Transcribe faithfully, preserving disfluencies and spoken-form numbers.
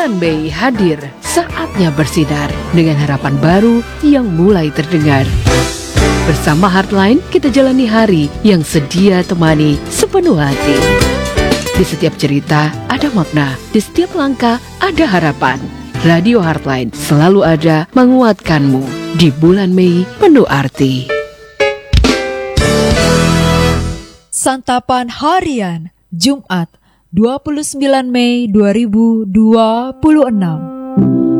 Bulan Mei hadir, saatnya bersinar dengan harapan baru yang mulai terdengar. Bersama Heartline, kita jalani hari yang sedia temani sepenuh hati. Di setiap cerita ada makna, di setiap langkah ada harapan. Radio Heartline selalu ada menguatkanmu di bulan Mei penuh arti. Santapan Harian, Jumat, dua puluh sembilan Mei dua ribu dua puluh enam.